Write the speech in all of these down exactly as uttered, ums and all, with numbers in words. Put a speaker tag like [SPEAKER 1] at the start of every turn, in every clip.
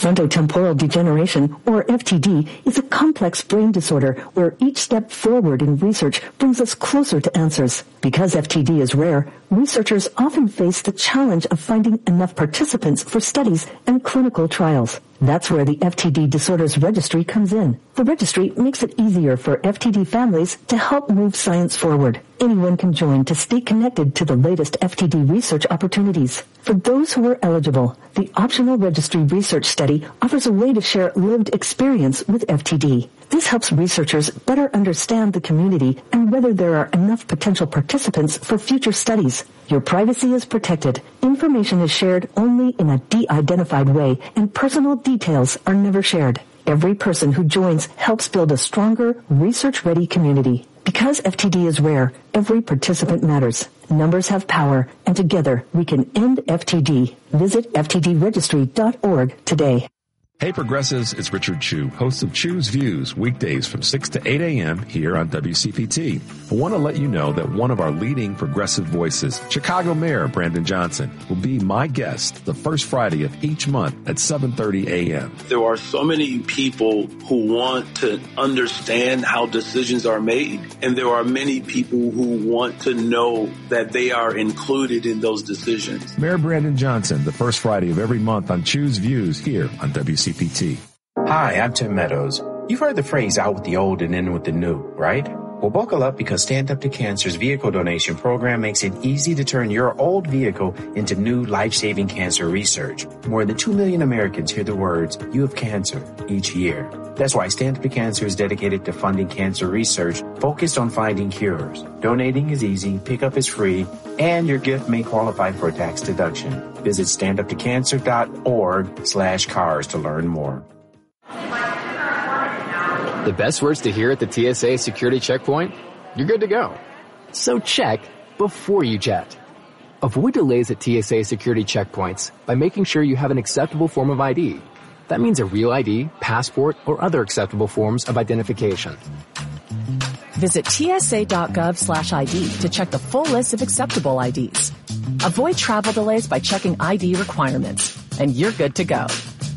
[SPEAKER 1] Frontotemporal degeneration, or F T D, is a complex brain disorder where each step forward in research brings us closer to answers. Because F T D is rare, researchers often face the challenge of finding enough participants for studies and clinical trials. That's where the F T D Disorders Registry comes in. The registry makes it easier for F T D families to help move science forward. Anyone can join to stay connected to the latest F T D research opportunities. For those who are eligible, the optional registry research study offers a way to share lived experience with F T D. This helps researchers better understand the community and whether there are enough potential participants for future studies. Your privacy is protected. Information is shared only in a de-identified way, and personal details are never shared. Every person who joins helps build a stronger, research-ready community. Because F T D is rare, every participant matters. Numbers have power, and together we can end F T D. Visit F T D registry dot org today.
[SPEAKER 2] Hey Progressives, it's Richard Chu, host of Chu's Views, weekdays from six to eight a.m. here on W C P T. I want to let you know that one of our leading progressive voices, Chicago Mayor Brandon Johnson, will be my guest the first Friday of each month at seven thirty a.m.
[SPEAKER 3] There are so many people who want to understand how decisions are made, and there are many people who want to know that they are included in those decisions.
[SPEAKER 2] Mayor Brandon Johnson, the first Friday of every month on Chu's Views here on W C P T.
[SPEAKER 4] Hi, I'm Tim Meadows. You've heard the phrase out with the old and in with the new, right? Well, buckle up because Stand Up to Cancer's vehicle donation program makes it easy to turn your old vehicle into new life-saving cancer research. More than two million Americans hear the words, "You have cancer," each year. That's why Stand Up to Cancer is dedicated to funding cancer research focused on finding cures. Donating is easy, pickup is free, and your gift may qualify for a tax deduction. Visit standuptocancer.org slash cars to learn more.
[SPEAKER 5] The best words to hear at the T S A security checkpoint? You're good to go. So check before you jet. Avoid delays at T S A security checkpoints by making sure you have an acceptable form of I D. That means a real I D, passport, or other acceptable forms of identification.
[SPEAKER 6] Visit tsa.gov slash ID to check the full list of acceptable I Ds. Avoid travel delays by checking I D requirements, and you're good to go.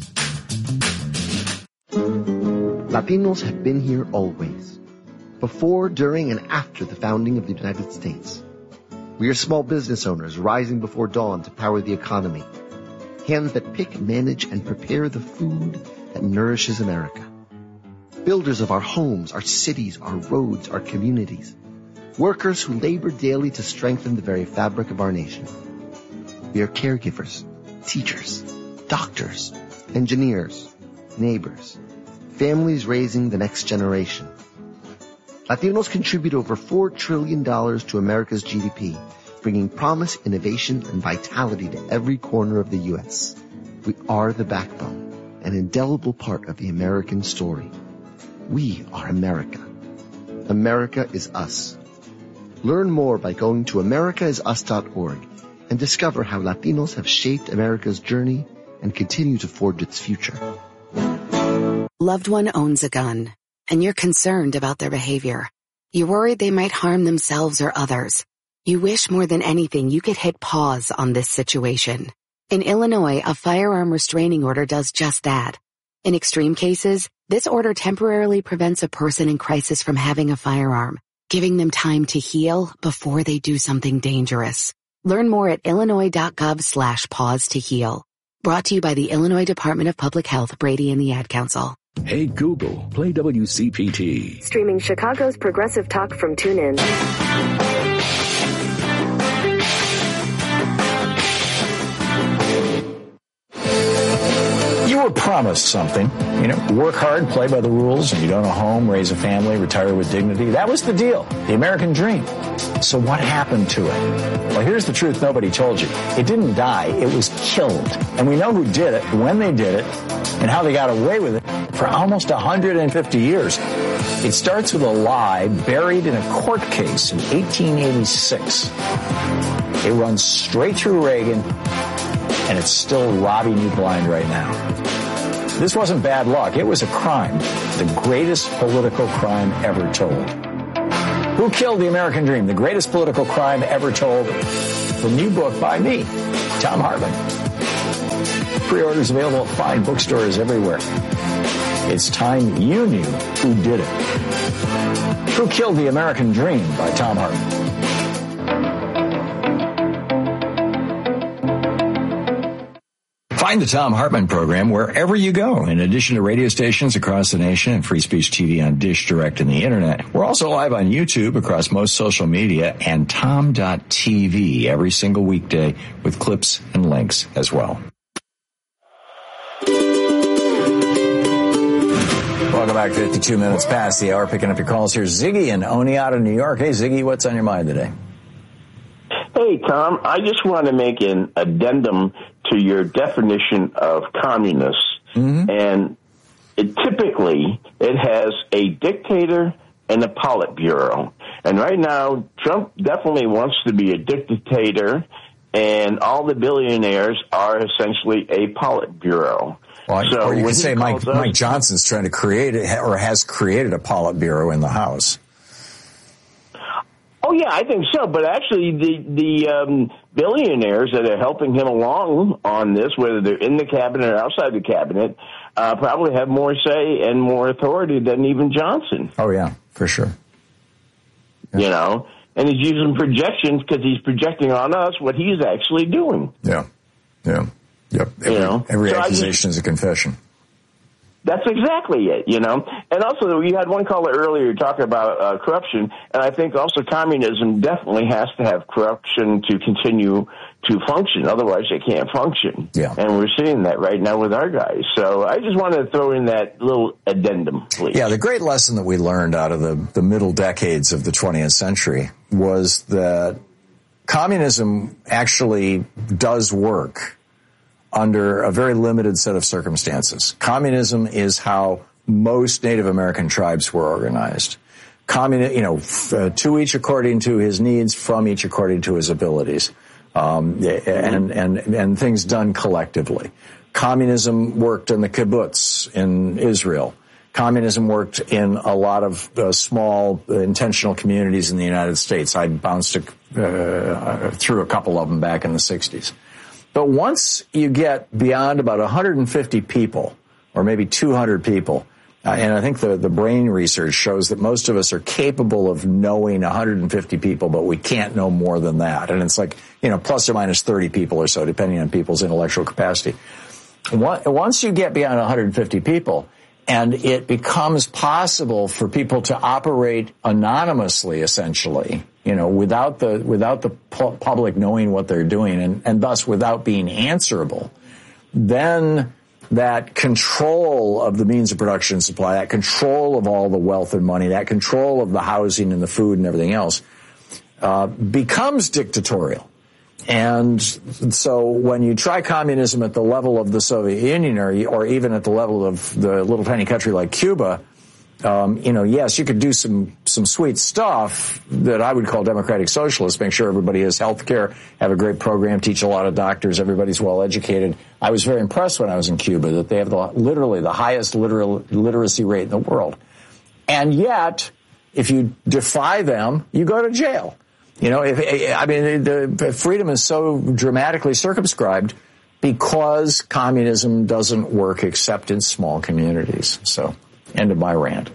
[SPEAKER 7] Latinos have been here always, before, during, and after the founding of the United States. We are small business owners rising before dawn to power the economy, hands that pick, manage, and prepare the food that nourishes America. Builders of our homes, our cities, our roads, our communities. Workers who labor daily to strengthen the very fabric of our nation. We are caregivers, teachers, doctors, engineers, neighbors, families raising the next generation. Latinos contribute over four trillion dollars to America's G D P, bringing promise, innovation, and vitality to every corner of the U S. We are the backbone, an indelible part of the American story. We are America. America is us. Learn more by going to america is us dot org and discover how Latinos have shaped America's journey and continue to forge its future.
[SPEAKER 8] Loved one owns a gun, and you're concerned about their behavior. You're worried they might harm themselves or others. You wish more than anything you could hit pause on this situation. In Illinois, a firearm restraining order does just that. In extreme cases, this order temporarily prevents a person in crisis from having a firearm, giving them time to heal before they do something dangerous. Learn more at illinois.gov slash pause to heal. Brought to you by the Illinois Department of Public Health, Brady and the Ad Council.
[SPEAKER 9] Hey Google, play W C P T.
[SPEAKER 10] Streaming Chicago's progressive talk from TuneIn.
[SPEAKER 11] You were promised something, you know, work hard, play by the rules, and you don't own a home, raise a family, retire with dignity. That was the deal, the American dream. So what happened to it? Well, here's the truth nobody told you. It didn't die, it was killed. And we know who did it, when they did it, and how they got away with it for almost one hundred fifty years. It starts with a lie buried in a court case in eighteen eighty-six. It runs straight through Reagan, and it's still robbing you blind right now. This wasn't bad luck. It was a crime, the greatest political crime ever told. Who Killed the American Dream? The Greatest Political Crime Ever Told. The new book by me, Tom Hartman. Pre-orders available at fine bookstores everywhere. It's time you knew who did it. Who Killed the American Dream by Thom Hartmann. Find the Thom Hartmann program wherever you go. In addition to radio stations across the nation and Free Speech T V on Dish, Direct, and the Internet, we're also live on YouTube across most social media and tom dot t v every single weekday with clips and links as well. Welcome back. fifty-two minutes past the hour. Picking up your calls. Here's Ziggy in Oneonta, New York. Hey, Ziggy, what's on your mind today?
[SPEAKER 12] Hey, Tom, I just want to make an addendum to your definition of communist. Mm-hmm. And it, typically, it has a dictator and a Politburo. And right now, Trump definitely wants to be a dictator, and all the billionaires are essentially a Politburo.
[SPEAKER 11] Well,
[SPEAKER 12] so
[SPEAKER 11] or you could say Mike,
[SPEAKER 12] us,
[SPEAKER 11] Mike Johnson's trying to create it, or has created a Politburo in the House.
[SPEAKER 12] Oh, yeah, I think so. But actually, the the um, billionaires that are helping him along on this, whether they're in the cabinet or outside the cabinet, uh, probably have more say and more authority than even Johnson.
[SPEAKER 11] Oh, yeah, for sure.
[SPEAKER 12] Yeah. You know, and he's using projections because he's projecting on us what he's actually doing.
[SPEAKER 11] Yeah, yeah, yep. Every, you know? every so accusation just, is a confession.
[SPEAKER 12] That's exactly it, you know. And also, you had one caller earlier talking about uh, corruption, and I think also communism definitely has to have corruption to continue to function. Otherwise, they can't function.
[SPEAKER 11] Yeah.
[SPEAKER 12] And we're seeing that right now with our guys. So I just wanted to throw in that little addendum, please.
[SPEAKER 11] Yeah, the great lesson that we learned out of the, the middle decades of the twentieth century was that communism actually does work under a very limited set of circumstances. Communism is how most Native American tribes were organized. Communi- you know, f- uh, to each according to his needs, from each according to his abilities, um, and, and, and things done collectively. Communism worked in the kibbutz in Israel. Communism worked in a lot of uh, small uh, intentional communities in the United States. I bounced a, uh, through a couple of them back in the sixties. But once you get beyond about one hundred fifty people, or maybe two hundred people, uh, and I think the, the brain research shows that most of us are capable of knowing one hundred fifty people, but we can't know more than that. And it's like, you know, plus or minus thirty people or so, depending on people's intellectual capacity. Once you get beyond one hundred fifty people, and it becomes possible for people to operate anonymously, essentially, you know, without the without the pu- public knowing what they're doing, and, and thus without being answerable, then that control of the means of production and supply, that control of all the wealth and money, that control of the housing and the food and everything else, uh, becomes dictatorial. And so when you try communism at the level of the Soviet Union, or, or even at the level of the little tiny country like Cuba, um, you know, yes, you could do some, some sweet stuff that I would call democratic socialist, make sure everybody has health care, have a great program, teach a lot of doctors, everybody's well educated. I was very impressed when I was in Cuba that they have the, literally the highest literal, literacy rate in the world. And yet, if you defy them, you go to jail. You know, if, I mean, the freedom is so dramatically circumscribed because communism doesn't work except in small communities. So, end of my rant.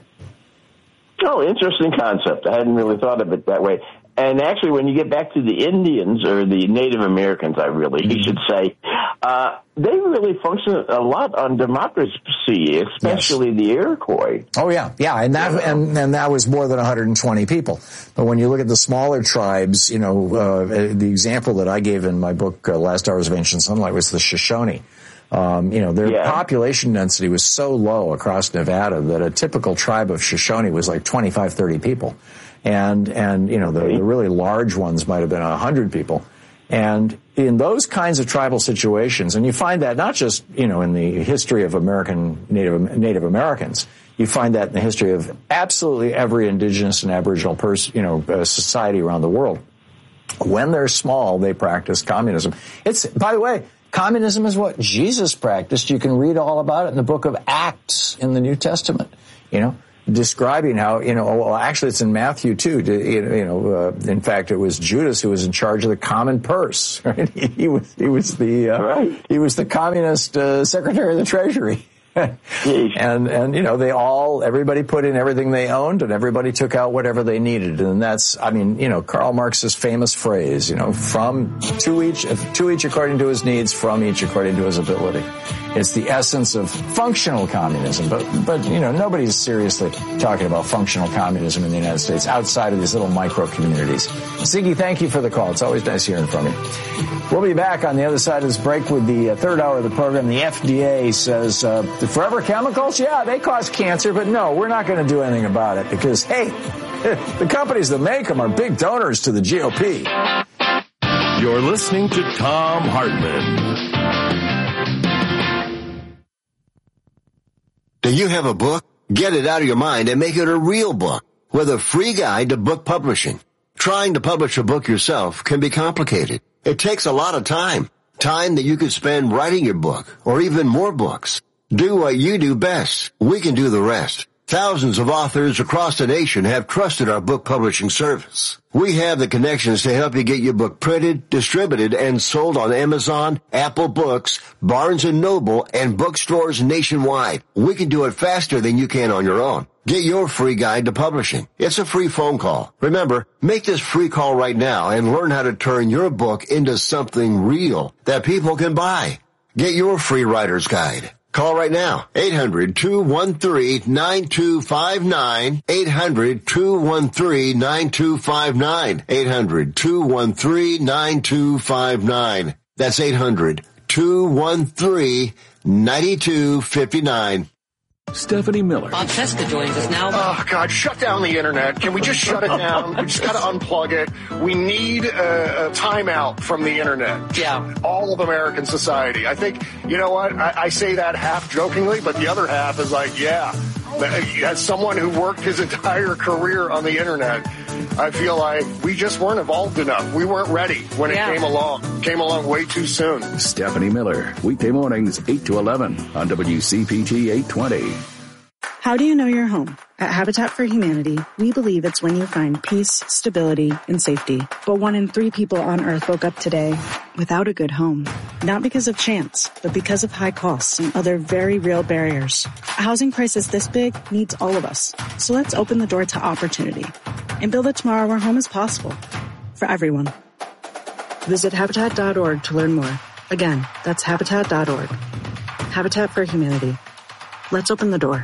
[SPEAKER 12] Oh, interesting concept. I hadn't really thought of it that way. And actually, when you get back to the Indians, or the Native Americans, I really mm-hmm. should say, uh, they really function a lot on democracy, especially yes. the Iroquois.
[SPEAKER 11] Oh, yeah. Yeah, and that yeah. and, and that was more than one hundred twenty people. But when you look at the smaller tribes, you know, uh, the example that I gave in my book, uh, Last Hours of Ancient Sunlight, was the Shoshone. Um, you know, their yeah. population density was so low across Nevada that a typical tribe of Shoshone was like twenty-five, thirty people. And, and, you know, the, the really large ones might have been a hundred people. And in those kinds of tribal situations, and you find that not just, you know, in the history of American, Native, Native Americans, you find that in the history of absolutely every indigenous and aboriginal person, you know, uh, society around the world. When they're small, they practice communism. It's, by the way, communism is what Jesus practiced. You can read all about it in the book of Acts in the New Testament, you know. describing how, you know, well, actually it's in Matthew too. You know, uh, in fact, it was Judas who was in charge of the common purse. Right? He, he was he was the uh, right. he was the communist uh, secretary of the treasury. and, and, you know, they all, everybody put in everything they owned and everybody took out whatever they needed. And that's, I mean, you know, Karl Marx's famous phrase, you know, from, to each, to each according to his needs, from each according to his ability. It's the essence of functional communism. But, but, you know, nobody's seriously talking about functional communism in the United States outside of these little micro communities. Ziggy, thank you for the call. It's always nice hearing from you. We'll be back on the other side of this break with the uh, third hour of the program. The F D A says, uh, the forever chemicals, yeah, they cause cancer, but no, we're not going to do anything about it because, hey, the companies that make them are big donors to the G O P.
[SPEAKER 13] You're listening to Thom Hartmann.
[SPEAKER 14] Do you have a book? Get it out of your mind and make it a real book with a free guide to book publishing. Trying to publish a book yourself can be complicated. It takes a lot of time. Time that you could spend writing your book or even more books. Do what you do best. We can do the rest. Thousands of authors across the nation have trusted our book publishing service. We have the connections to help you get your book printed, distributed, and sold on Amazon, Apple Books, Barnes and Noble, and bookstores nationwide. We can do it faster than you can on your own. Get your free guide to publishing. It's a free phone call. Remember, make this free call right now and learn how to turn your book into something real that people can buy. Get your free writer's guide. Call right now, eight hundred, two one three, nine two five nine, eight hundred, two one three, nine two five nine, eight hundred, two one three, nine two five nine. That's eight hundred, two one three, nine two five nine.
[SPEAKER 9] Stephanie Miller.
[SPEAKER 15] Bob Cesca joins us now.
[SPEAKER 16] Oh, God, shut down the internet. Can we just shut it down? We just got to unplug it. We need a, a timeout from the internet.
[SPEAKER 15] Yeah.
[SPEAKER 16] All of American society. I think, you know what? I, I say that half jokingly, but the other half is like, yeah. As someone who worked his entire career on the internet, I feel like we just weren't evolved enough. We weren't ready when it yeah. came along. Came along way too soon.
[SPEAKER 9] Stephanie Miller, weekday mornings, eight to eleven on W C P T eight twenty.
[SPEAKER 17] How do you know your home? At Habitat for Humanity, we believe it's when you find peace, stability, and safety. But one in three people on Earth woke up today without a good home. Not because of chance, but because of high costs and other very real barriers. A housing crisis this big needs all of us. So let's open the door to opportunity and build a tomorrow where home is possible for everyone. Visit Habitat dot org to learn more. Again, that's Habitat dot org. Habitat for Humanity. Let's open the door.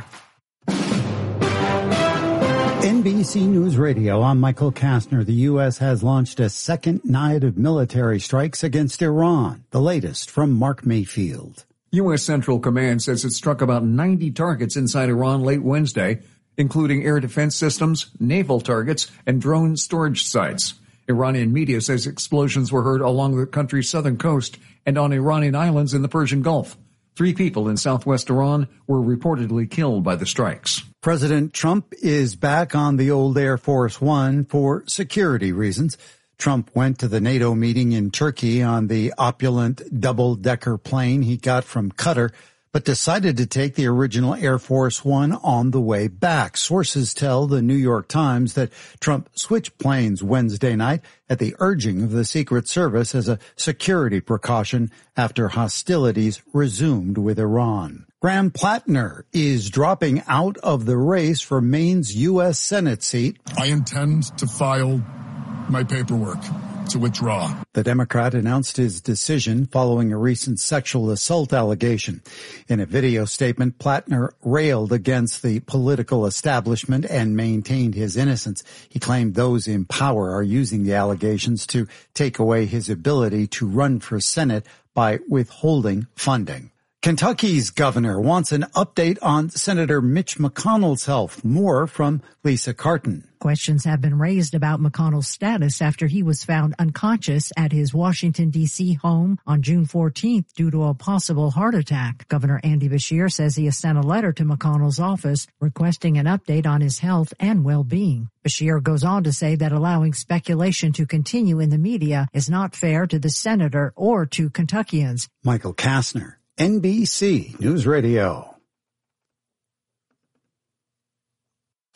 [SPEAKER 18] N B C News Radio, I'm Michael Kastner. The U S has launched a second night of military strikes against Iran, the latest from Mark Mayfield.
[SPEAKER 19] U S Central Command says it struck about ninety targets inside Iran late Wednesday, including air defense systems, naval targets, and drone storage sites. Iranian media says explosions were heard along the country's southern coast and on Iranian islands in the Persian Gulf. Three people in southwest Iran were reportedly killed by the strikes.
[SPEAKER 18] President Trump is back on the old Air Force One for security reasons. Trump went to the NATO meeting in Turkey on the opulent double-decker plane he got from Qatar, but decided to take the original Air Force One on the way back. Sources tell the New York Times that Trump switched planes Wednesday night at the urging of the Secret Service as a security precaution after hostilities resumed with Iran. Graham Plattner is dropping out of the race for Maine's U S Senate seat.
[SPEAKER 20] I intend to file my paperwork to withdraw.
[SPEAKER 18] The Democrat announced his decision following a recent sexual assault allegation. In a video statement, Plattner railed against the political establishment and maintained his innocence. He claimed those in power are using the allegations to take away his ability to run for Senate by withholding funding. Kentucky's governor wants an update on Senator Mitch McConnell's health. More from Lisa Carton.
[SPEAKER 21] Questions have been raised about McConnell's status after he was found unconscious at his Washington, D C home on June fourteenth due to a possible heart attack. Governor Andy Beshear says he has sent a letter to McConnell's office requesting an update on his health and well-being. Beshear goes on to say that allowing speculation to continue in the media is not fair to the senator or to Kentuckians.
[SPEAKER 18] Michael Kastner, N B C News Radio.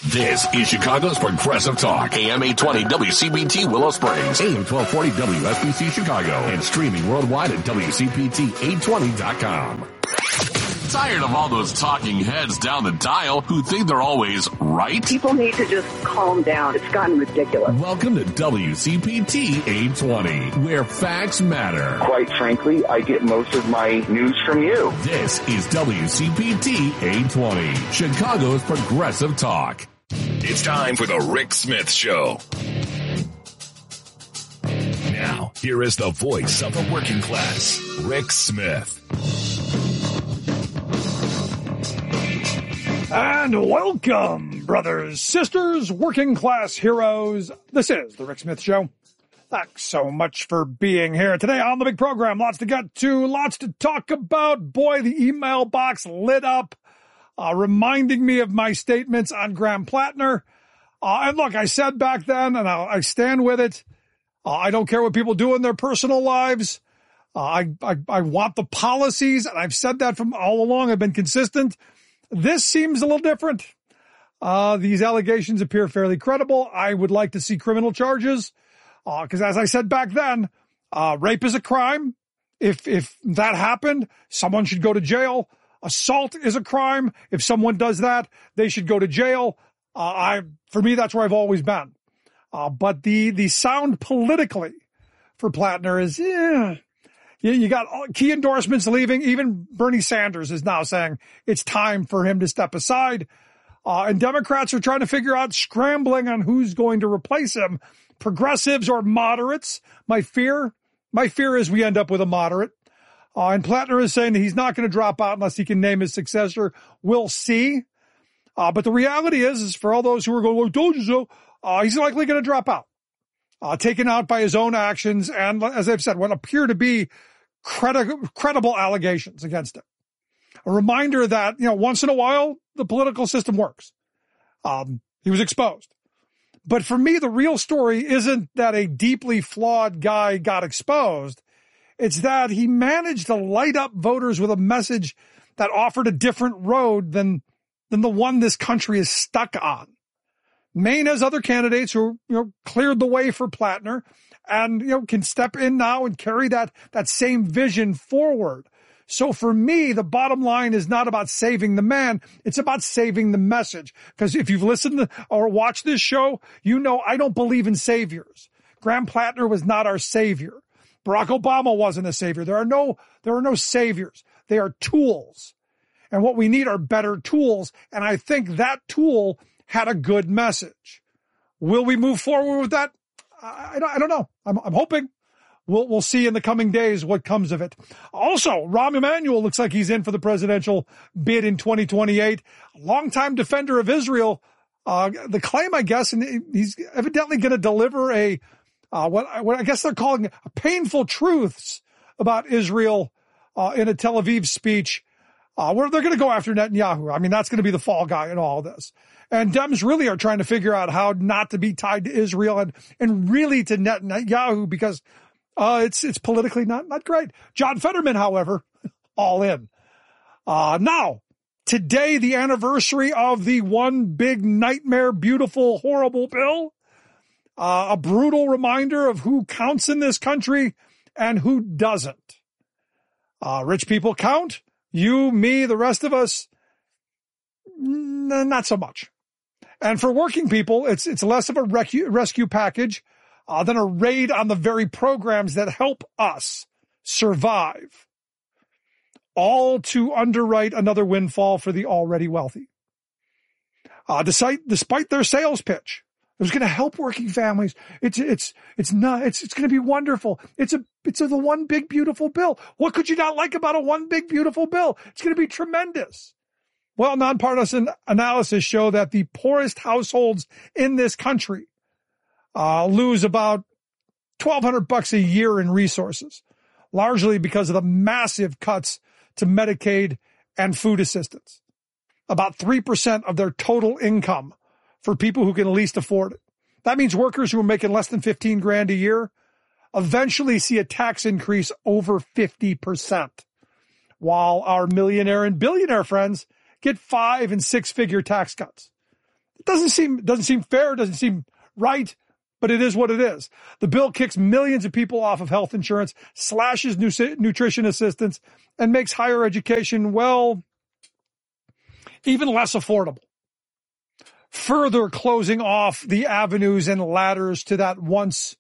[SPEAKER 13] This is Chicago's Progressive Talk. A M eight twenty W C B T Willow Springs. A M twelve forty W S B C Chicago. And streaming worldwide at W C P T eight twenty dot com. Tired of all those talking heads down the dial who think they're always right?
[SPEAKER 15] People need to just calm down. It's gotten ridiculous.
[SPEAKER 13] Welcome to W C P T eight twenty, where facts matter.
[SPEAKER 22] Quite frankly, I get most of my news from you.
[SPEAKER 13] This is W C P T eight twenty, Chicago's Progressive Talk. It's time for the Rick Smith Show. Now, here is the voice of the working class, Rick Smith.
[SPEAKER 23] And welcome, brothers, sisters, working class heroes. This is the Rick Smith Show. Thanks so much for being here today on the big program. Lots to get to, lots to talk about. Boy, the email box lit up, uh, reminding me of my statements on Graham Plattner. Uh, and look, I said back then, and I'll, I stand with it, uh, I don't care what people do in their personal lives. Uh, I, I, I want the policies, and I've said that from all along. I've been consistent. This seems a little different. Uh, these allegations appear fairly credible. I would like to see criminal charges, uh, because as I said back then, uh, rape is a crime. If, if that happened, someone should go to jail. Assault is a crime. If someone does that, they should go to jail. Uh, I, for me, that's where I've always been. Uh, but the, the sound politically for Plattner is, yeah. You, you got key endorsements leaving. Even Bernie Sanders is now saying it's time for him to step aside. Uh, and Democrats are trying to figure out, scrambling on who's going to replace him. Progressives or moderates. My fear, my fear is we end up with a moderate. Uh, and Plattner is saying that he's not going to drop out unless he can name his successor. We'll see. Uh, but the reality is, is for all those who are going, well, I told you so, uh, he's likely going to drop out. Uh, taken out by his own actions. And as I've said, what appear to be Credi- credible allegations against him. A reminder that, you know, once in a while, the political system works. Um, he was exposed. But for me, the real story isn't that a deeply flawed guy got exposed. It's that he managed to light up voters with a message that offered a different road than, than the one this country is stuck on. Maine has other candidates who, you know, cleared the way for Plattner. And, you know, can step in now and carry that, that same vision forward. So for me, the bottom line is not about saving the man. It's about saving the message. Because if you've listened to, or watched this show, you know I don't believe in saviors. Graham Plattner was not our savior. Barack Obama wasn't a savior. There are no, there are no saviors. They are tools. And what we need are better tools. And I think that tool had a good message. Will we move forward with that? I don't, I don't know. I'm, I'm hoping we'll, we'll see in the coming days what comes of it. Also, Rahm Emanuel looks like he's in for the presidential bid in twenty twenty-eight. A longtime defender of Israel. Uh, the claim, I guess, and he's evidently going to deliver a, uh, what, what I guess they're calling a painful truths about Israel, uh, in a Tel Aviv speech, uh, where they're going to go after Netanyahu. I mean, that's going to be the fall guy in all this. And Dems really are trying to figure out how not to be tied to Israel and, and really to Netanyahu because, uh, it's, it's politically not, not great. John Fetterman, however, all in. Uh, now, today, the anniversary of the one big nightmare, beautiful, horrible bill. Uh, a brutal reminder of who counts in this country and who doesn't. Uh, rich people count. You, me, the rest of us, n- not so much. And for working people, it's it's less of a rescue, rescue package uh, than a raid on the very programs that help us survive. All to underwrite another windfall for the already wealthy. Uh, despite, despite their sales pitch, it was going to help working families. It's it's it's not. It's it's going to be wonderful. It's a it's a, the one big beautiful bill. What could you not like about a one big beautiful bill? It's going to be tremendous. Well, nonpartisan analysis show that the poorest households in this country uh, lose about twelve hundred bucks a year in resources, largely because of the massive cuts to Medicaid and food assistance. About three percent of their total income for people who can least afford it. That means workers who are making less than fifteen grand a year eventually see a tax increase over fifty percent, while our millionaire and billionaire friends get five and six figure tax cuts. It doesn't seem, doesn't seem fair, doesn't seem right, but it is what it is. The bill kicks millions of people off of health insurance, slashes nu- nutrition assistance, and makes higher education, well, even less affordable. Further closing off the avenues and ladders to that once,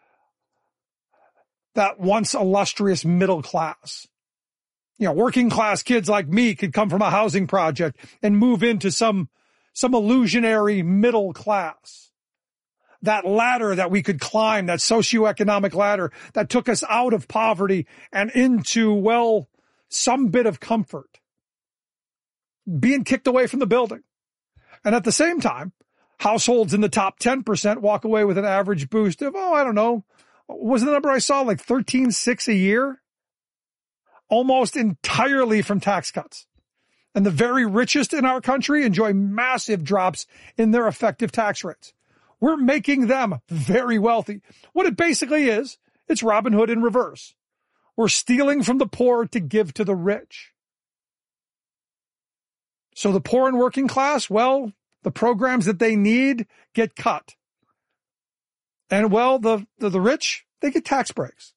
[SPEAKER 23] that once illustrious middle class. You know, working class kids like me could come from a housing project and move into some, some illusionary middle class. That ladder that we could climb, that socioeconomic ladder that took us out of poverty and into, well, some bit of comfort. Being kicked away from the building. And at the same time, households in the top ten percent walk away with an average boost of, oh, I don't know, what was the number I saw, like thirteen thousand six hundred dollars a year? Almost entirely from tax cuts. And the very richest in our country enjoy massive drops in their effective tax rates. We're making them very wealthy. What it basically is, it's Robin Hood in reverse. We're stealing from the poor to give to the rich. So the poor and working class, well, the programs that they need get cut. And well, the, the, the rich, they get tax breaks.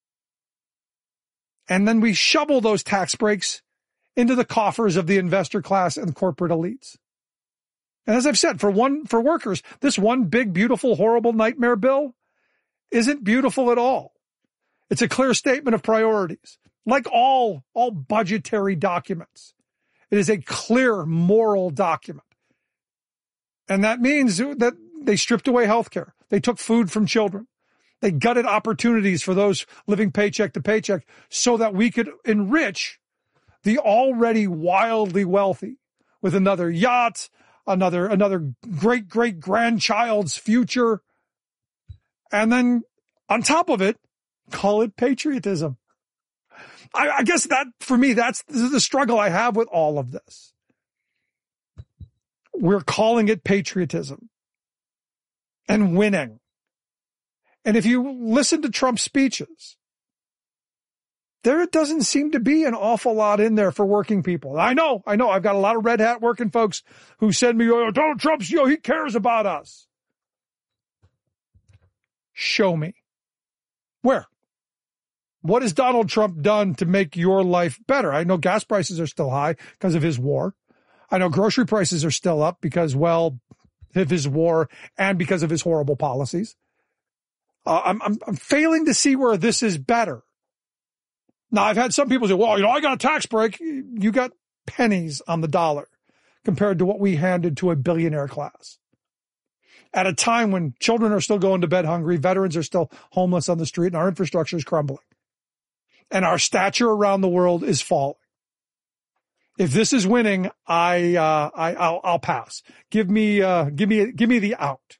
[SPEAKER 23] And then we shovel those tax breaks into the coffers of the investor class and corporate elites. And as I've said, for one, for workers, this one big, beautiful, horrible nightmare bill isn't beautiful at all. It's a clear statement of priorities. Like all, all budgetary documents. It is a clear moral document. And that means that they stripped away healthcare. They took food from children. They gutted opportunities for those living paycheck to paycheck so that we could enrich the already wildly wealthy with another yacht, another, another great, great grandchild's future. And then on top of it, call it patriotism. I, I guess that for me, that's the struggle I have with all of this. We're calling it patriotism and winning. And if you listen to Trump's speeches, there doesn't seem to be an awful lot in there for working people. I know, I know, I've got a lot of red hat working folks who send me, oh, Donald Trump's, you know, he cares about us. Show me. Where? What has Donald Trump done to make your life better? I know gas prices are still high because of his war. I know grocery prices are still up because, well, of his war and because of his horrible policies. Uh, I'm, I'm, I'm failing to see where this is better. Now, I've had some people say, well, you know, I got a tax break. You got pennies on the dollar compared to what we handed to a billionaire class. At a time when children are still going to bed hungry, veterans are still homeless on the street, and our infrastructure is crumbling. And our stature around the world is falling. If this is winning, I, uh, I, I'll, I'll pass. Give me, uh, give me, give me the out.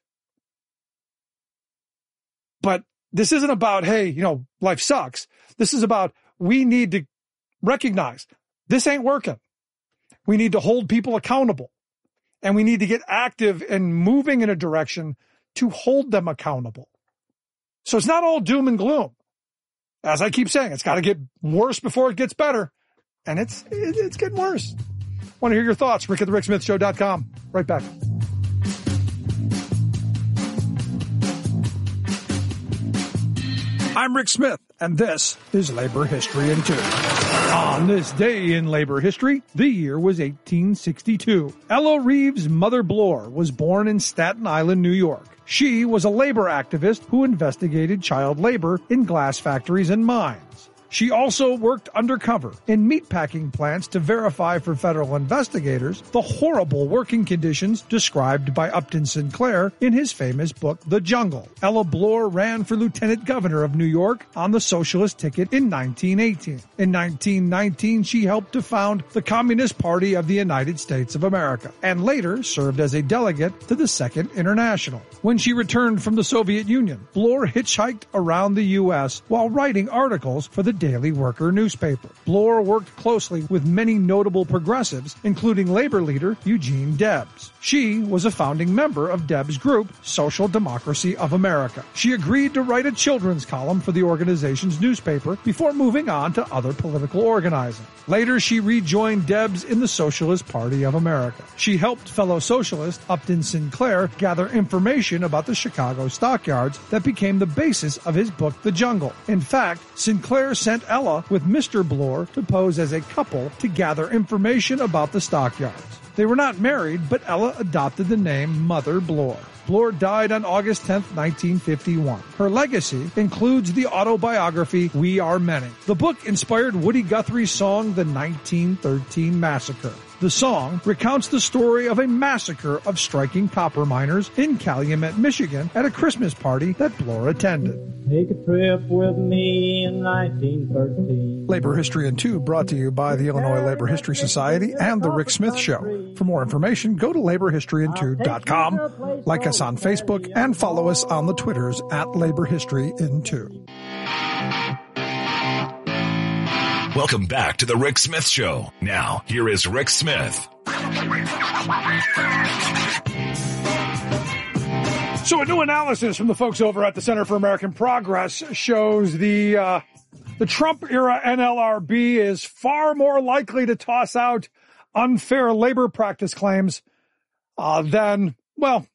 [SPEAKER 23] But this isn't about, hey, you know, life sucks. This is about, we need to recognize this ain't working. We need to hold people accountable, and we need to get active and moving in a direction to hold them accountable. So it's not all doom and gloom. As I keep saying, it's got to get worse before it gets better. And it's, it, it's getting worse. Want to hear your thoughts? Rick at the Rick Smith Show dot com. Right back. I'm Rick Smith, and this is Labor History in Two. On this day in labor history, the year was eighteen sixty-two. Ella Reeves' mother Bloor was born in Staten Island, New York. She was a labor activist who investigated child labor in glass factories and mines. She also worked undercover in meatpacking plants to verify for federal investigators the horrible working conditions described by Upton Sinclair in his famous book, The Jungle. Ella Bloor ran for lieutenant governor of New York on the socialist ticket in nineteen eighteen. In nineteen nineteen, she helped to found the Communist Party of the United States of America, and later served as a delegate to the Second International. When she returned from the Soviet Union, Bloor hitchhiked around the U S while writing articles for the daily worker newspaper. Bloor worked closely with many notable progressives, including labor leader Eugene Debs. She was a founding member of Debs' group, Social Democracy of America. She agreed to write a children's column for the organization's newspaper before moving on to other political organizing. Later, she rejoined Debs in the Socialist Party of America. She helped fellow socialist Upton Sinclair gather information about the Chicago stockyards that became the basis of his book, The Jungle. In fact, Sinclair sent Ella with Mister Bloor to pose as a couple to gather information about the stockyards. They were not married, but Ella adopted the name Mother Bloor. Bloor died on August tenth, nineteen fifty-one. Her legacy includes the autobiography We Are Many. The book inspired Woody Guthrie's song The nineteen thirteen Massacre. The song recounts the story of a massacre of striking copper miners in Calumet, Michigan at a Christmas party that Bloor attended.
[SPEAKER 1] Take a trip with me in nineteen thirteen.
[SPEAKER 23] Labor History in Two brought to you by the Illinois Labor History Society and The Rick Smith Show. For more information, go to labor history in two dot com, like us on Facebook, and follow us on the Twitters at Labor History in Two.
[SPEAKER 13] Welcome back to the Rick Smith Show. Now, here is Rick Smith.
[SPEAKER 23] So a new analysis from the folks over at the Center for American Progress shows the uh, the Trump-era N L R B is far more likely to toss out unfair labor practice claims uh, than, well,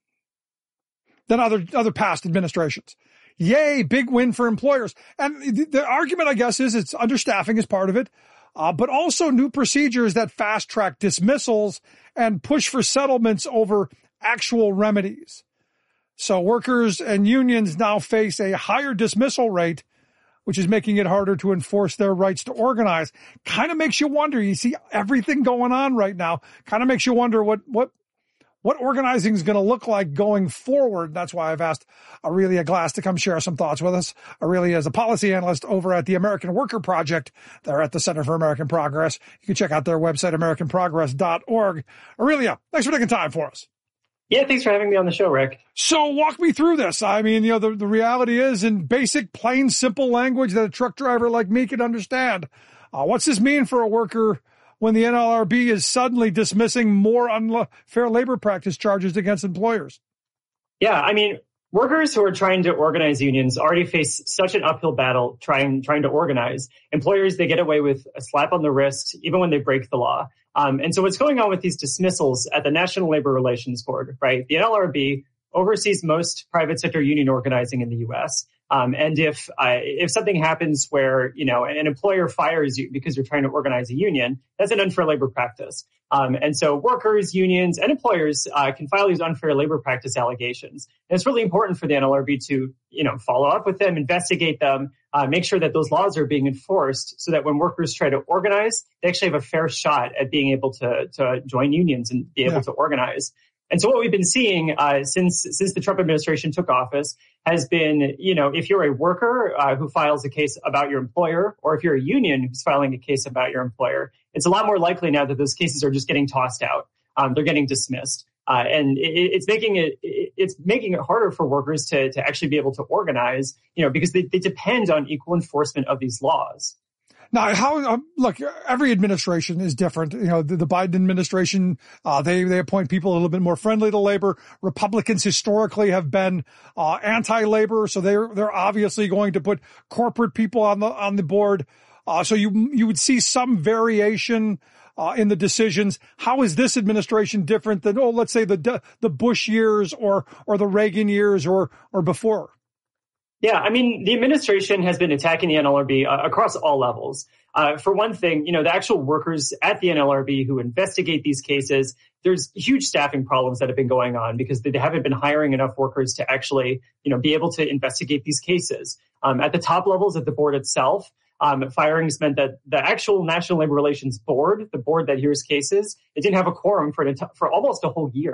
[SPEAKER 23] than other other past administrations. Yay, big win for employers. And the, the argument, I guess, is it's understaffing is part of it, uh, but also new procedures that fast-track dismissals and push for settlements over actual remedies. So workers and unions now face a higher dismissal rate, which is making it harder to enforce their rights to organize. Kind of makes you wonder. You see everything going on right now. Kind of makes you wonder what what what organizing is going to look like going forward. That's why I've asked Aurelia Glass to come share some thoughts with us. Aurelia is a policy analyst over at the American Worker Project. They're at the Center for American Progress. You can check out their website, american progress dot org. Aurelia, thanks for taking time for us.
[SPEAKER 2] Yeah, thanks for having me on the show, Rick.
[SPEAKER 23] So walk me through this. I mean, you know, the, the reality is in basic, plain, simple language that a truck driver like me can understand. Uh, what's this mean for a worker when the N L R B is suddenly dismissing more unfair labor practice charges against employers?
[SPEAKER 2] Yeah, I mean, workers who are trying to organize unions already face such an uphill battle trying trying to organize. Employers, they get away with a slap on the wrist, even when they break the law. Um, and so what's going on with these dismissals at the National Labor Relations Board, right? The N L R B oversees most private sector union organizing in the U S. Um, and if uh, if something happens where, you know, an employer fires you because you're trying to organize a union, that's an unfair labor practice. Um, and so workers, unions, and employers uh, can file these unfair labor practice allegations. And it's really important for the N L R B to, you know, follow up with them, investigate them, uh, make sure that those laws are being enforced so that when workers try to organize, they actually have a fair shot at being able to, to join unions and be able yeah. to organize. And so what we've been seeing uh, since since the Trump administration took office has been, you know, if you're a worker uh, who files a case about your employer, or if you're a union who's filing a case about your employer, it's a lot more likely now that those cases are just getting tossed out. Um, they're getting dismissed, uh, and it, it's making it it's making it harder for workers to to actually be able to organize, you know, because they, they depend on equal enforcement of these laws.
[SPEAKER 23] Now, how, um, look, every administration is different. You know, the, the Biden administration, uh, they, they appoint people a little bit more friendly to labor. Republicans historically have been, uh, anti-labor. So they're, they're obviously going to put corporate people on the, on the board. Uh, so you, you would see some variation, uh, in the decisions. How is this administration different than, oh, let's say the, the Bush years or, or the Reagan years or, or before?
[SPEAKER 2] Yeah, I mean, the administration has been attacking the N L R B uh, across all levels. Uh, for one thing, you know, the actual workers at the N L R B who investigate these cases, there's huge staffing problems that have been going on because they haven't been hiring enough workers to actually, you know, be able to investigate these cases. Um, at the top levels of the board itself, um, firings meant that the actual National Labor Relations Board, the board that hears cases, it didn't have a quorum for an, for almost a whole year.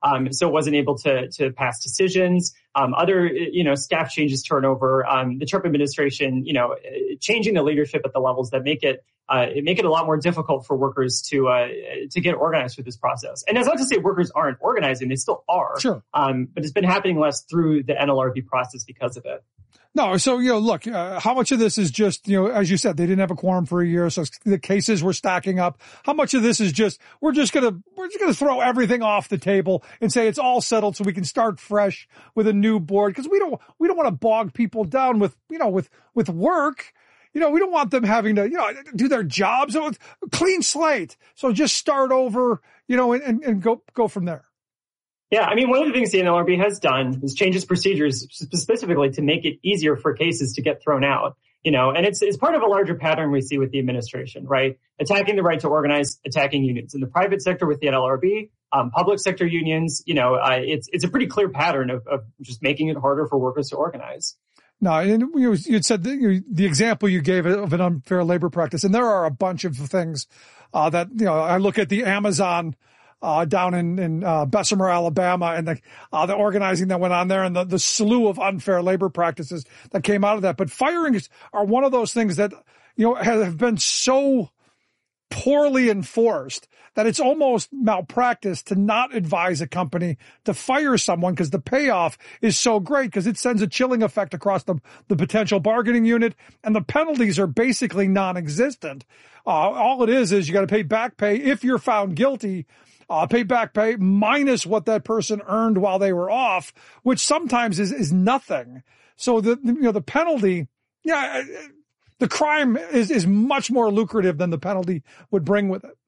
[SPEAKER 2] Um, so it wasn't able to, to pass decisions. Um, other, you know, staff changes, turnover, um, the Trump administration, you know, changing the leadership at the levels that make it, uh, it make it a lot more difficult for workers to, uh, to get organized through this process. And that's not to say workers aren't organizing. They still are.
[SPEAKER 23] Sure.
[SPEAKER 2] Um, but it's been happening less through the N L R B process because of it.
[SPEAKER 23] No, so, you know, look, uh, how much of this is just, you know, as you said, they didn't have a quorum for a year, so the cases were stacking up. How much of this is just, we're just gonna, we're just gonna throw everything off the table and say it's all settled so we can start fresh with a new board? Because we don't, we don't want to bog people down with, you know, with, with work. You know, we don't want them having to, you know, do their jobs. So it's a clean slate. So just start over, you know, and, and, and go, go from there.
[SPEAKER 2] Yeah, I mean, one of the things the N L R B has done is change its procedures specifically to make it easier for cases to get thrown out. You know, and it's it's part of a larger pattern we see with the administration, right? Attacking the right to organize, attacking unions in the private sector with the N L R B, um, public sector unions. You know, uh, it's it's a pretty clear pattern of, of just making it harder for workers to organize.
[SPEAKER 23] No, and you you said the, the example you gave of an unfair labor practice, and there are a bunch of things uh, that, you know, I look at the Amazon Uh, down in, in, uh, Bessemer, Alabama, and the, uh, the organizing that went on there and the, the slew of unfair labor practices that came out of that. But firings are one of those things that, you know, have been so poorly enforced that it's almost malpractice to not advise a company to fire someone because the payoff is so great because it sends a chilling effect across the, the potential bargaining unit, and the penalties are basically non-existent. Uh, all it is is you got to pay back pay if you're found guilty. Uh, pay back pay minus what that person earned while they were off, which sometimes is, is nothing. So the, you know, the penalty, yeah, the crime is, is much more lucrative than the penalty would bring with it.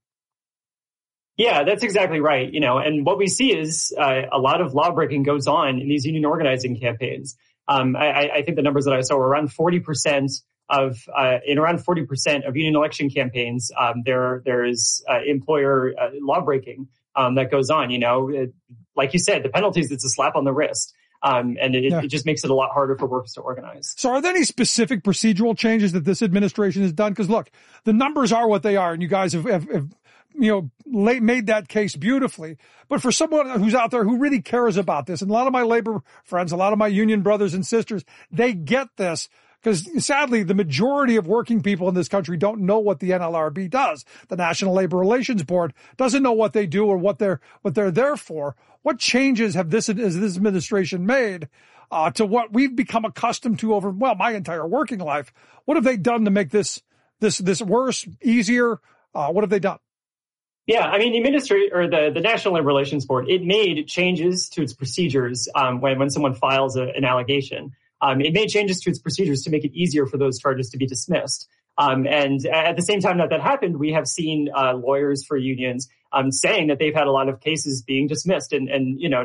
[SPEAKER 2] Yeah, that's exactly right. You know, and what we see is uh, a lot of law breaking goes on in these union organizing campaigns. Um, I, I think the numbers that I saw were around forty percent of, uh, in around forty percent of union election campaigns, um, there, there is, uh, employer, uh, law breaking, um, that goes on, you know, it, like you said, the penalties, it's a slap on the wrist. Um, and it, yeah. it just makes it a lot harder for workers to organize.
[SPEAKER 23] So are there any specific procedural changes that this administration has done? Cause look, the numbers are what they are, and you guys have, have, have you know, late, made that case beautifully. But for someone who's out there who really cares about this, and a lot of my labor friends, a lot of my union brothers and sisters, they get this. Because sadly, the majority of working people in this country don't know what the N L R B does. The National Labor Relations Board doesn't know what they do or what they're what they're there for. What changes have this has this administration made uh, to what we've become accustomed to over well my entire working life? What have they done to make this this this worse, easier? Uh, what have they done?
[SPEAKER 2] Yeah, I mean, the ministry or the, the National Labor Relations Board, it made changes to its procedures um, when when someone files a, an allegation. Um, it made changes to its procedures to make it easier for those charges to be dismissed. Um, and at the same time that that happened, we have seen uh, lawyers for unions um, saying that they've had a lot of cases being dismissed and, and, you know,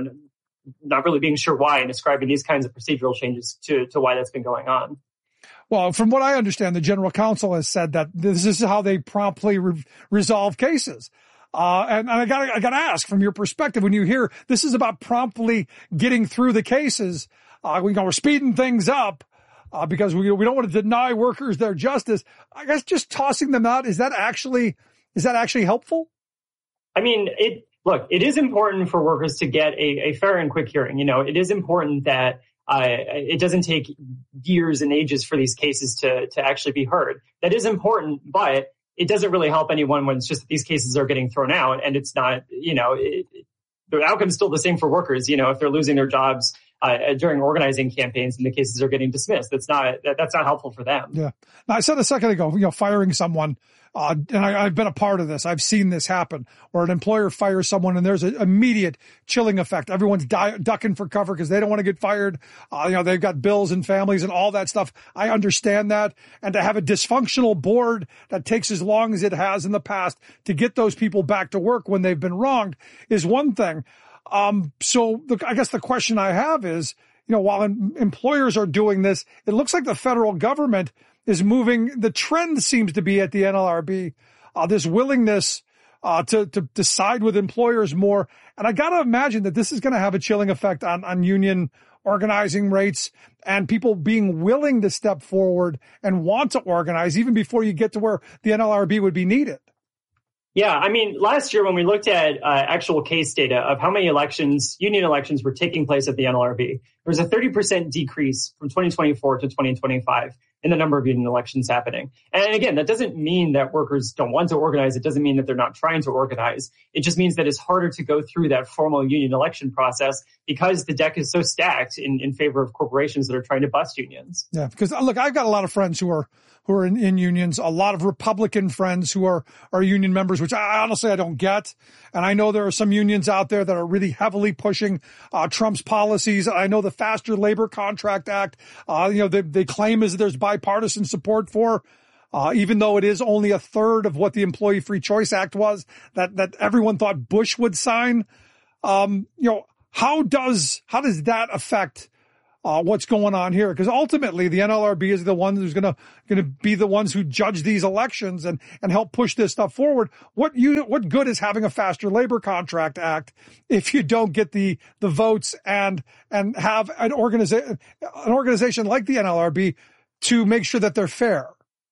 [SPEAKER 2] not really being sure why and ascribing these kinds of procedural changes to, to why that's been going on.
[SPEAKER 23] Well, from what I understand, the general counsel has said that this is how they promptly re- resolve cases. Uh, and, and I gotta, I gotta ask, from your perspective, when you hear this is about promptly getting through the cases, Uh, we, you know, we're speeding things up, uh, because we, we don't want to deny workers their justice. I guess just tossing them out, is that actually, is that actually helpful?
[SPEAKER 2] I mean, it, look, it is important for workers to get a, a fair and quick hearing. You know, it is important that, uh, it doesn't take years and ages for these cases to, to actually be heard. That is important, but it doesn't really help anyone when it's just that these cases are getting thrown out and it's not, you know, it, it, the outcome is still the same for workers. You know, if they're losing their jobs, Uh, during organizing campaigns and the cases are getting dismissed. That's not, that, that's not helpful for them.
[SPEAKER 23] Yeah. Now, I said a second ago, you know, firing someone, uh, and I, I've been a part of this. I've seen this happen where an employer fires someone and there's an immediate chilling effect. Everyone's di- ducking for cover because they don't want to get fired. Uh, you know, they've got bills and families and all that stuff. I understand that. And to have a dysfunctional board that takes as long as it has in the past to get those people back to work when they've been wronged is one thing. Um, so the, I guess the question I have is, you know, while em- employers are doing this, it looks like the federal government is moving. The trend seems to be at the N L R B, uh, this willingness, uh, to, to, to side with employers more. And I gotta imagine that this is going to have a chilling effect on, on union organizing rates and people being willing to step forward and want to organize even before you get to where the N L R B would be needed.
[SPEAKER 2] Yeah, I mean, last year when we looked at uh, actual case data of how many elections, union elections were taking place at the N L R B, there was a thirty percent decrease from twenty twenty-four to twenty twenty-five in the number of union elections happening. And again, that doesn't mean that workers don't want to organize. It doesn't mean that they're not trying to organize. It just means that it's harder to go through that formal union election process because the deck is so stacked in, in favor of corporations that are trying to bust unions.
[SPEAKER 23] Yeah, because look, I've got a lot of friends who are who are in, in unions, a lot of Republican friends who are, are union members, which I honestly, I don't get. And I know there are some unions out there that are really heavily pushing uh, Trump's policies. I know the Faster Labor Contract Act, uh, you know, they, they claim is there's bipartisan support for, uh, even though it is only a third of what the Employee Free Choice Act was that, that everyone thought Bush would sign. Um, you know, how does, how does that affect Uh, what's going on here? Because ultimately the N L R B is the one who's going to going to be the ones who judge these elections and and help push this stuff forward. What you what good is having a Faster Labor Contract Act if you don't get the the votes and and have an organization an organization like the N L R B to make sure that they're fair?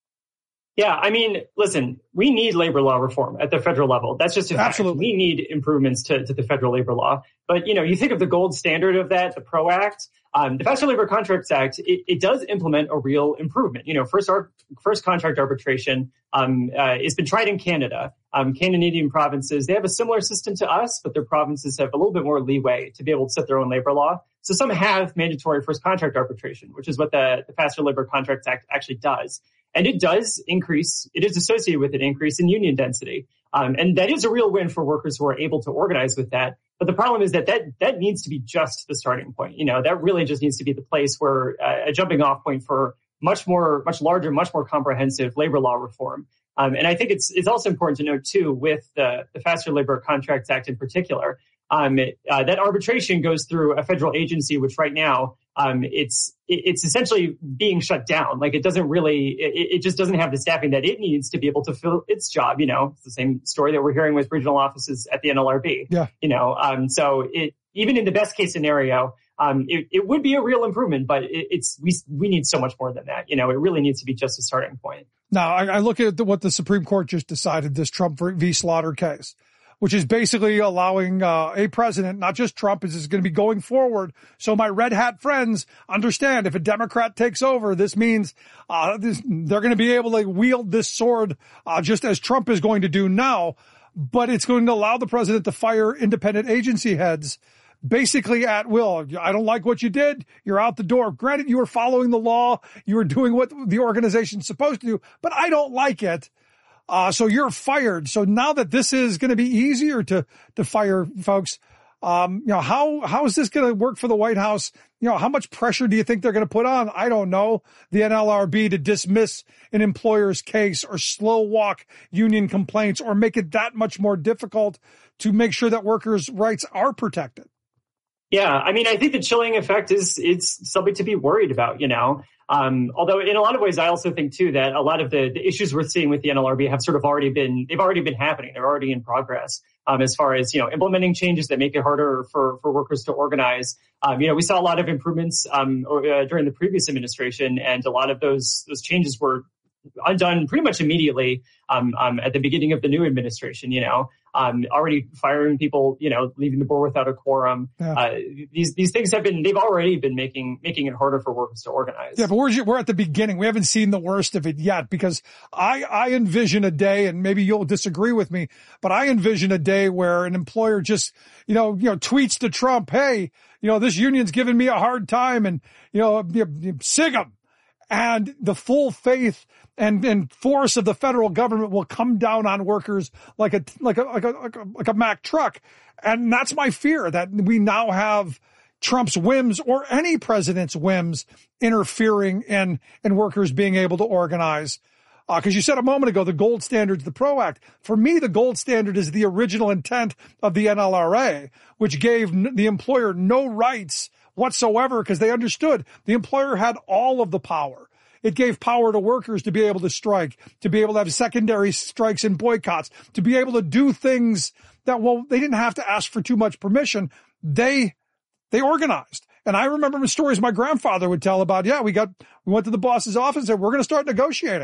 [SPEAKER 2] Yeah, I mean, listen, we need labor law reform at the federal level. That's just a fact.
[SPEAKER 23] Absolutely.
[SPEAKER 2] We need improvements to, to the federal labor law. But, you know, you think of the gold standard of that, the PRO Act, um, the Faster Labor Contracts Act, it, it does implement a real improvement. You know, first, our, first contract arbitration um, uh, has been tried in Canada. Um, Canadian provinces, they have a similar system to us, but their provinces have a little bit more leeway to be able to set their own labor law. So some have mandatory first contract arbitration, which is what the, the Faster Labor Contracts Act actually does. And it does increase, it is associated with an increase in union density. Um, and that is a real win for workers who are able to organize with that. But the problem is that that, that needs to be just the starting point. You know, that really just needs to be the place where uh, a jumping off point for much more, much larger, much more comprehensive labor law reform. Um, and I think it's, it's also important to note too, with the, the Faster Labor Contracts Act in particular, um, it, uh, that arbitration goes through a federal agency, which right now, Um, it's, it's essentially being shut down. Like it doesn't really, it, it just doesn't have the staffing that it needs to be able to fill its job. You know, it's the same story that we're hearing with regional offices at the N L R B.
[SPEAKER 23] Yeah.
[SPEAKER 2] You know, um, so it, even in the best case scenario, um, it, it would be a real improvement, but it, it's, we, we need so much more than that. You know, it really needs to be just a starting point.
[SPEAKER 23] Now, I, I look at the, what the Supreme Court just decided, this Trump v. Slaughter case, which is basically allowing uh, a president, not just Trump, is going to be going forward. So my red hat friends understand if a Democrat takes over, this means uh, this, they're going to be able to wield this sword uh, just as Trump is going to do now. But it's going to allow the president to fire independent agency heads basically at will. I don't like what you did. You're out the door. Granted, you were following the law. You were doing what the organization's supposed to do, but I don't like it. Uh, so you're fired. So now that this is going to be easier to, to fire folks, um, you know, how, how is this going to work for the White House? You know, how much pressure do you think they're going to put on? I don't know. The N L R B to dismiss an employer's case or slow walk union complaints or make it that much more difficult to make sure that workers' rights are protected.
[SPEAKER 2] Yeah. I mean, I think the chilling effect is, it's something to be worried about, you know. Um, although in a lot of ways, I also think too that a lot of the, the issues we're seeing with the N L R B have sort of already been, they've already been happening. They're already in progress, um, as far as, you know, implementing changes that make it harder for, for workers to organize. Um, you know, we saw a lot of improvements, um, uh, during the previous administration, and a lot of those, those changes were undone pretty much immediately, um, um, at the beginning of the new administration, you know, um, already firing people, you know, leaving the board without a quorum. Yeah. Uh, these, these things have been, they've already been making, making it harder for workers to organize.
[SPEAKER 23] Yeah, but we're, we're at the beginning. We haven't seen the worst of it yet, because I, I envision a day, and maybe you'll disagree with me, but I envision a day where an employer just, you know, you know, tweets to Trump, hey, you know, this union's giving me a hard time, and, you know, you, you, sig them. And the full faith and, and force of the federal government will come down on workers like a, like a, like a, like a, like a Mack truck. And that's my fear, that we now have Trump's whims, or any president's whims, interfering in, in workers being able to organize. Uh, cause you said a moment ago, the gold standard is the PRO Act. For me, the gold standard is the original intent of the N L R A, which gave n- the employer no rights whatsoever, because they understood the employer had all of the power. It gave power to workers to be able to strike, to be able to have secondary strikes and boycotts, to be able to do things that, well, they didn't have to ask for too much permission. They, they organized. And I remember stories my grandfather would tell about, yeah, we got, we went to the boss's office and said, we're going to start negotiating.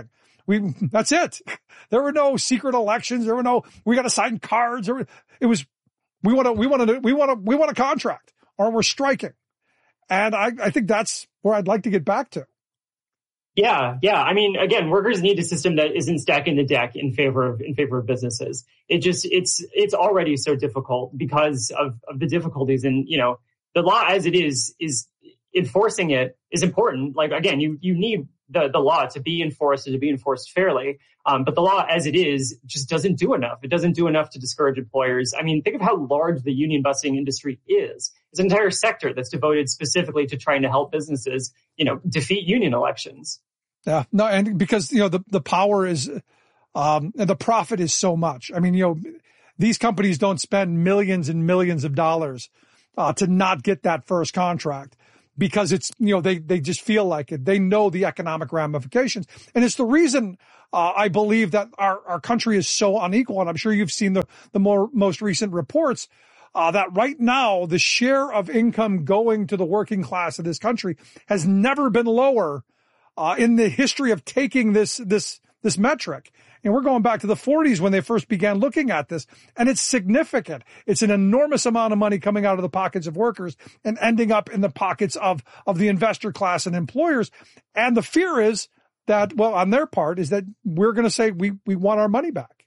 [SPEAKER 23] we, that's it. There were no secret elections. There were no, we got to sign cards. There, it was, we want to, we want to, we want to, we want a contract or we're striking. And I, I think that's where I'd like to get back to.
[SPEAKER 2] Yeah, yeah. I mean, again, workers need a system that isn't stacking the deck in favor of in favor of businesses. It just it's it's already so difficult because of, of the difficulties. And you know, the law as it is is enforcing it is important. Like again, you you need the the law to be enforced and to be enforced fairly. Um, but the law as it is just doesn't do enough. It doesn't do enough to discourage employers. I mean, think of how large the union busting industry is. It's an entire sector that's devoted specifically to trying to help businesses, you know, defeat union elections.
[SPEAKER 23] Yeah, no, and because, you know, the, the power is, um, and the profit is so much. I mean, you know, these companies don't spend millions and millions of dollars, uh, to not get that first contract because it's, you know, they, they just feel like it. They know the economic ramifications. And it's the reason, uh, I believe that our, our country is so unequal. And I'm sure you've seen the, the more, most recent reports, uh, that right now the share of income going to the working class of this country has never been lower Uh, in the history of taking this, this, this metric. And we're going back to the forties when they first began looking at this. And it's significant. It's an enormous amount of money coming out of the pockets of workers and ending up in the pockets of, of the investor class and employers. And the fear is that, well, on their part is that we're going to say we, we want our money back.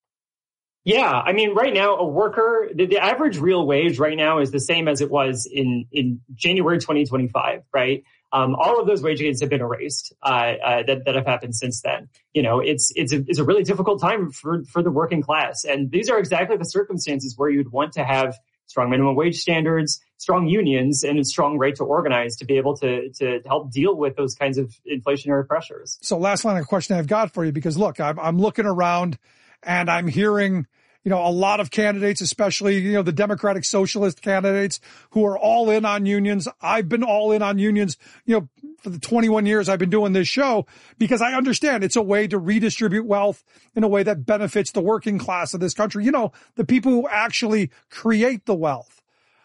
[SPEAKER 2] Yeah. I mean, right now, a worker, the, the average real wage right now is the same as it was in, in January twenty twenty-five, right? Um, all of those wage gains have been erased, uh, uh, that, that have happened since then. You know, it's, it's a, it's a really difficult time for, for the working class. And these are exactly the circumstances where you'd want to have strong minimum wage standards, strong unions, and a strong right to organize to be able to, to help deal with those kinds of inflationary pressures.
[SPEAKER 23] So last line of question I've got for you, because look, I'm, I'm looking around and I'm hearing, you know, a lot of candidates, especially, you know, the Democratic Socialist candidates who are all in on unions. I've been all in on unions, you know, for the twenty-one years I've been doing this show because I understand it's a way to redistribute wealth in a way that benefits the working class of this country. You know, the people who actually create the wealth.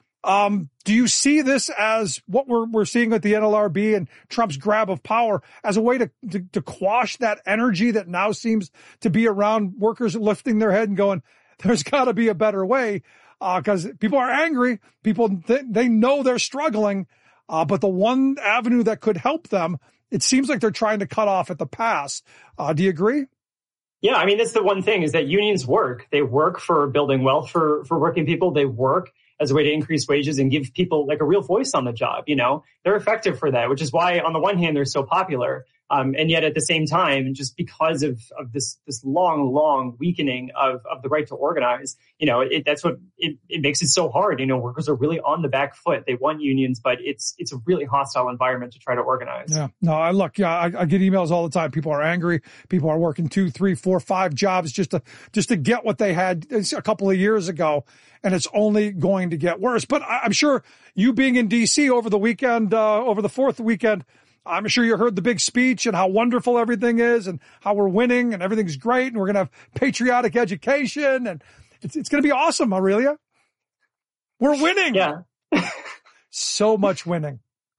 [SPEAKER 23] Um, do you see this as what we're, we're seeing with the N L R B and Trump's grab of power as a way to, to, to quash that energy that now seems to be around workers lifting their head and going, there's got to be a better way, uh, because people are angry. People, th- they know they're struggling, uh, but the one avenue that could help them, it seems like they're trying to cut off at the pass. Uh, do you agree?
[SPEAKER 2] Yeah, I mean, that's the one thing is that unions work. They work for building wealth for, for working people. They work as a way to increase wages and give people like a real voice on the job. You know, they're effective for that, which is why on the one hand, they're so popular. Um, and yet at the same time, just because of, of this, this long, long weakening of, of the right to organize, you know, it, that's what it, it makes it so hard. You know, workers are really on the back foot. They want unions, but it's, it's a really hostile environment to try to organize.
[SPEAKER 23] Yeah. No, I look, yeah, I, I get emails all the time. People are angry. People are working two, three, four, five jobs just to, just to get what they had a couple of years ago. And it's only going to get worse. But I, I'm sure you being in D C over the weekend, uh, over the fourth weekend, I'm sure you heard the big speech and how wonderful everything is and how we're winning and everything's great and we're going to have patriotic education and it's, it's going to be awesome, Aurelia. We're winning.
[SPEAKER 2] Yeah.
[SPEAKER 23] So much winning.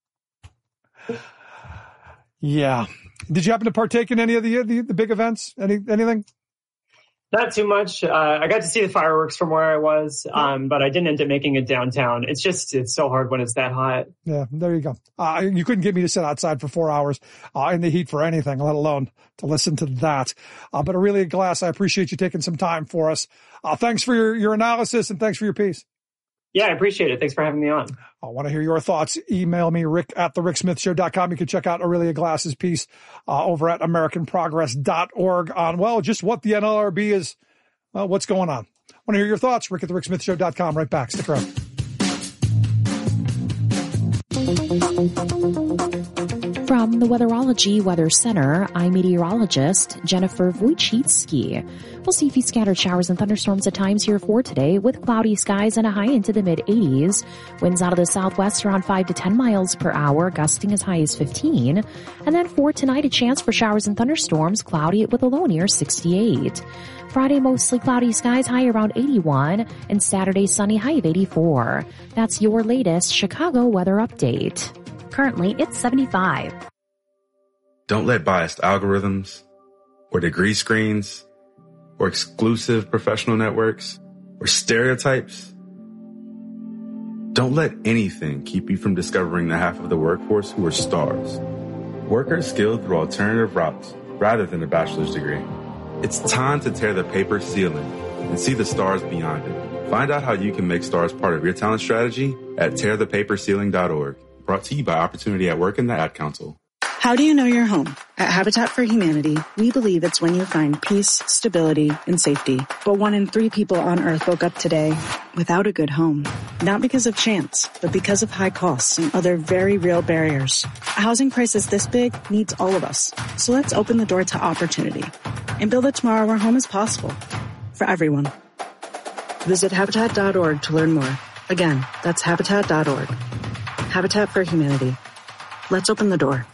[SPEAKER 23] Yeah. Did you happen to partake in any of the, the, the big events? Any, anything?
[SPEAKER 2] Not too much. Uh, I got to see the fireworks from where I was, um, but I didn't end up making it downtown. It's just, it's so hard when it's that hot.
[SPEAKER 23] Yeah, there you go. Uh, you couldn't get me to sit outside for four hours uh, in the heat for anything, let alone to listen to that. Uh, but Aurelia Glass, I appreciate you taking some time for us. Uh, thanks for your, your analysis and thanks for your piece.
[SPEAKER 2] Yeah, I appreciate it. Thanks for having me on.
[SPEAKER 23] I want to hear your thoughts. Email me, rick at the rick smith show dot com. You can check out Aurelia Glass's piece uh, over at american progress dot org on, well, just what the N L R B is, well, what's going on. I want to hear your thoughts. Rick at the rick smith show dot com. Right back. Stick around.
[SPEAKER 3] From the Weatherology Weather Center, I'm meteorologist Jennifer Wojcicki. We'll see a few scattered showers and thunderstorms at times here for today with cloudy skies and a high into the mid eighties. Winds out of the southwest around five to ten miles per hour, gusting as high as fifteen. And then for tonight, a chance for showers and thunderstorms, cloudy with a low near sixty-eight. Friday, mostly cloudy skies, high around eighty-one. And Saturday, sunny, high of eighty-four. That's your latest Chicago weather update. Currently, it's seventy-five.
[SPEAKER 4] Don't let biased algorithms, or degree screens, or exclusive professional networks, or stereotypes. Don't let anything keep you from discovering the half of the workforce who are stars. Workers skilled through alternative routes rather than a bachelor's degree. It's time to tear the paper ceiling and see the stars beyond it. Find out how you can make stars part of your talent strategy at tear the paper ceiling dot org. Brought to you by Opportunity at Work and the Ad Council.
[SPEAKER 17] How do you know your home? At Habitat for Humanity, we believe it's when you find peace, stability, and safety. But one in three people on Earth woke up today without a good home. Not because of chance, but because of high costs and other very real barriers. A housing crisis this big needs all of us. So let's open the door to opportunity and build a tomorrow where home is possible for everyone. Visit habitat dot org to learn more. Again, that's habitat dot org. Habitat for Humanity. Let's open the door.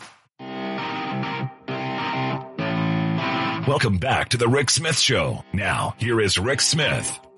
[SPEAKER 13] Welcome back to the Rick Smith Show. Now, here is Rick Smith.